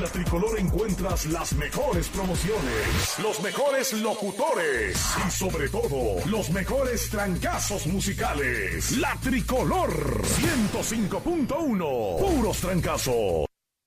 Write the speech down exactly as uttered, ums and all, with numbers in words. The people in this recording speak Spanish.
la Tricolor encuentras las mejores promociones, los mejores locutores y sobre todo los mejores trancazos musicales. La Tricolor ciento cinco punto uno, puros trancazos.